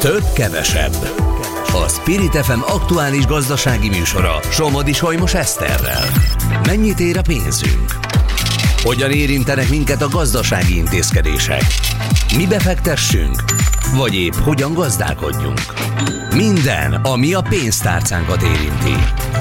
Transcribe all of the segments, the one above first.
Több kevesebb. A Spirit FM aktuális gazdasági műsora Somodi Solymos Eszterrel. Mennyit ér a pénzünk? Hogyan érintenek minket a gazdasági intézkedések? Mi befektessünk? Vagy épp hogyan gazdálkodjunk? Minden, ami a pénztárcánkat érinti.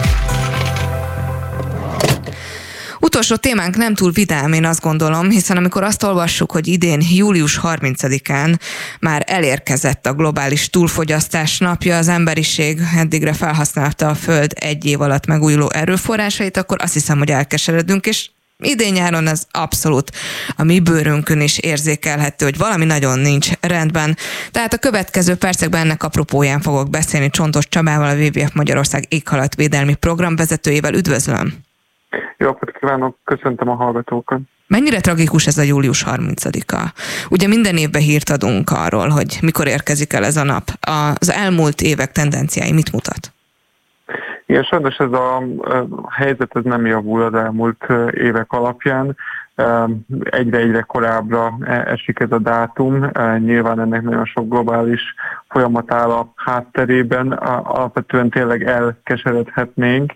Utolsó témánk nem túl vidám, én azt gondolom, hiszen amikor azt olvassuk, hogy idén július 30-án már elérkezett a globális túlfogyasztás napja, az emberiség eddigre felhasználta a Föld egy év alatt megújuló erőforrásait, akkor azt hiszem, hogy elkeseredünk, és idén-nyáron ez abszolút a mi bőrünkön is érzékelhető, hogy valami nagyon nincs rendben. Tehát a következő percekben ennek apropóján fogok beszélni Csontos Csabával, a WWF Magyarország éghajlatvédelmi programvezetőjével. Üdvözlöm! Jó napot kívánok, köszöntöm a hallgatókat. Mennyire tragikus ez a július 30-a? Ugye minden évben hírt adunk arról, hogy mikor érkezik el ez a nap. Az elmúlt évek tendenciái mit mutat? Igen, sajnos ez a helyzet ez nem javul az elmúlt évek alapján. Egyre korábbra esik ez a dátum. Nyilván ennek nagyon sok globális folyamat áll a hátterében. Alapvetően tényleg elkeseredhetnénk,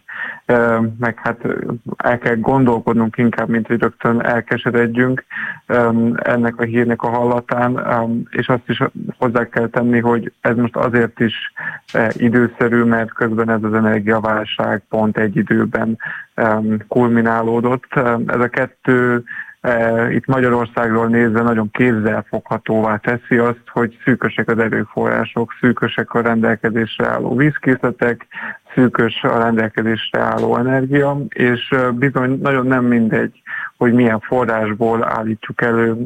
meg hát el kell gondolkodnunk inkább, mint hogy rögtön elkeseredjünk ennek a hírnek a hallatán, és azt is hozzá kell tenni, hogy ez most azért is időszerű, mert közben ez az energiaválság pont egy időben kulminálódott. Ez a kettő itt Magyarországról nézve nagyon kézzelfoghatóvá teszi azt, hogy szűkösek az erőforrások, szűkösek a rendelkezésre álló vízkészletek, szűkös a rendelkezésre álló energia, és bizony nagyon nem mindegy, hogy milyen forrásból állítsuk elő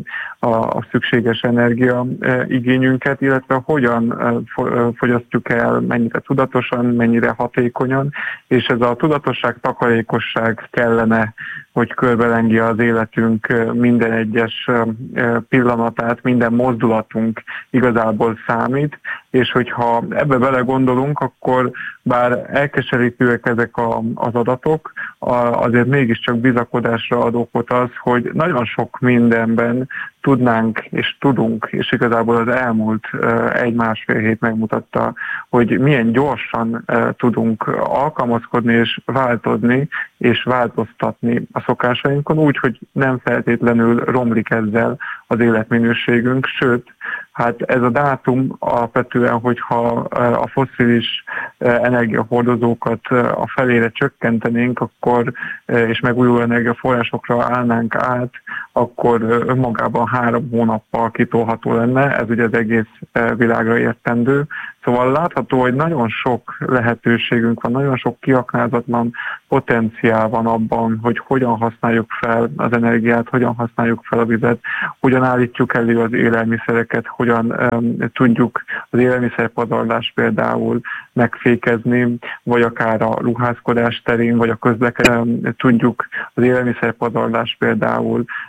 a szükséges energia igényünket, illetve hogyan fogyasztjuk el, mennyire tudatosan, mennyire hatékonyan, és ez a tudatosság, takarékosság kellene, hogy körbelengje az életünk minden egyes pillanatát, minden mozdulatunk igazából számít, és hogyha ebbe belegondolunk, akkor bár elkeserítőek ezek az adatok, azért mégiscsak bizakodásra ad okot az, hogy nagyon sok mindenben tudnánk és tudunk, és igazából az elmúlt egy-másfél hét megmutatta, hogy milyen gyorsan tudunk alkalmazkodni és változni, és változtatni a szokásainkon úgy, hogy nem feltétlenül romlik ezzel az életminőségünk, sőt, hát ez a dátum alapvetően, hogyha a fosszilis energiahordozókat a felére csökkentenénk, akkor, és megújuló energiaforrásokra állnánk át, akkor önmagában 3 hónappal kitolható lenne, ez ugye az egész világra értendő. Szóval látható, hogy nagyon sok lehetőségünk van, nagyon sok kiaknázatlan potenciál van abban, hogy hogyan használjuk fel az energiát, hogyan használjuk fel a vizet, hogyan állítjuk elő az élelmiszereket, hogyan tudjuk az élelmiszerpazarlást például megfékezni, vagy akár a ruházkodás terén, vagy a közlekedés tudjuk az élelmiszerpazarlást például